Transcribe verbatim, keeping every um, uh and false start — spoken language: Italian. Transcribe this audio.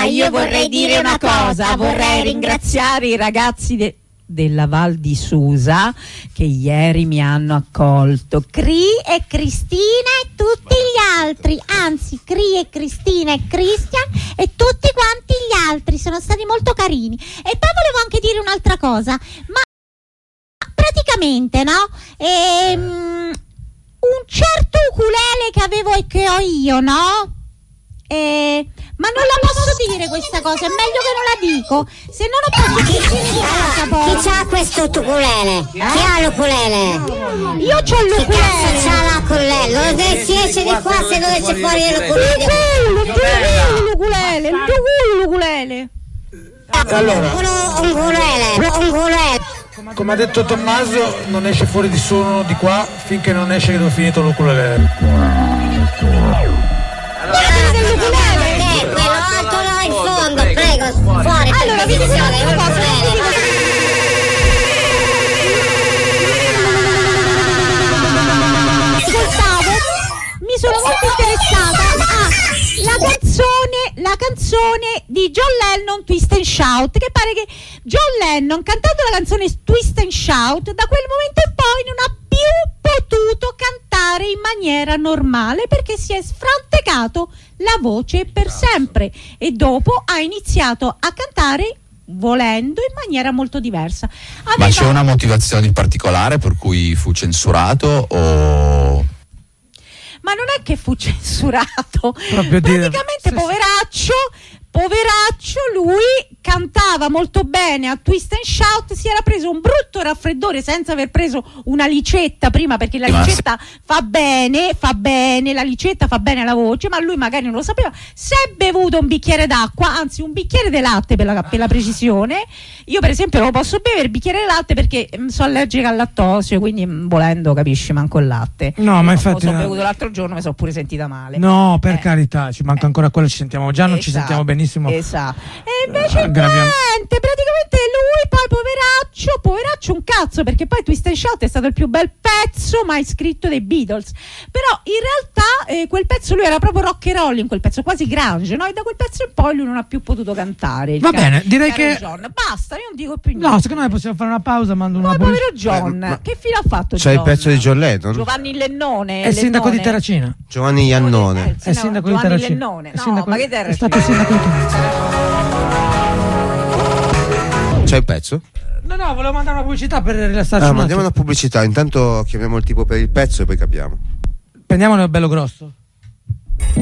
io vorrei dire una cosa, vorrei ringraziare i ragazzi de- della Val di Susa che ieri mi hanno accolto, Cri e Cristina e tutti gli altri, anzi Cri e Cristina e Christian e tutti quanti gli altri, sono stati molto carini. E poi volevo anche dire un'altra cosa, ma praticamente, no? Ehm, un certo ukulele che avevo e che ho io, no? Eh, ma non la posso dire questa cosa, è meglio che non la dico, se no non posso uscire di casa poi. Chi c'ha questo ukulele? Chi ha l'ukulele? Io c'ho l'ukulele. Chi cazzo c'ha l'ukulele? Dove si esce di qua se dove c'è fuori l'ukulele? L'ukulele, l'ukulele, l'ukulele. Allora, un ukulele, un ukulele. come ha detto Tommaso, non esce fuori di suono di qua finché non esce che non è finito l'ukulele. Quello alto là in fondo, prego, fuori. Allora, vi dico una cosa, ascoltavo, mi sono molto interessata alla canzone, la canzone di John Lennon, Twist and Shout, che pare che John Lennon, cantando la canzone Twist and Shout, da quel momento in poi non ha più potuto cantare in maniera normale perché si è sfrantecato la voce per sempre e dopo ha iniziato a cantare volendo in maniera molto diversa. Aveva... Ma c'è una motivazione in particolare per cui fu censurato o... Ma non è che fu censurato, Proprio praticamente dire... poveraccio, poveraccio, lui cantava molto bene a Twist and Shout, si era preso un brutto raffreddore senza aver preso una licetta prima, perché la licetta fa bene, fa bene, la licetta fa bene alla voce, ma lui magari non lo sapeva, si è bevuto un bicchiere d'acqua, anzi un bicchiere di latte per la, per la precisione. Io per esempio non posso bere il bicchiere di latte perché mh, sono allergica al lattosio, quindi mh, volendo capisci manco il latte. No, ma infatti ho no. bevuto l'altro giorno, mi sono pure sentita male. No, per eh. carità, ci manca eh. ancora quello, ci sentiamo già, non esatto. ci sentiamo benissimo. Esatto. E invece Uh, niente, praticamente lui poi poveraccio, poveraccio un cazzo, perché poi Twist and Shout è stato il più bel pezzo mai scritto dei Beatles. Però in realtà eh, quel pezzo lui era proprio rock and roll in quel pezzo, quasi grunge, no? E da quel pezzo in poi lui non ha più potuto cantare. Va car- bene, direi che John. Basta, io non dico più niente. no, secondo me possiamo fare una pausa, mando una Ma buona... povero John, Eh, ma- che fine ha fatto C'è John? il pezzo di John Lennon? Giovanni Lennone. È il sindaco di Lennone. Terracina. Giovanni Iannone. Sì, È no, sindaco di Giovanni Terracina. Lennone. È No, sindaco- ma che è Terracina? stato sindaco di Terracina. C'è il pezzo? No, no, volevo mandare una pubblicità per rilassarci Ah, un mandiamo attimo. una pubblicità, intanto chiamiamo il tipo per il pezzo e poi capiamo. Prendiamone bello grosso.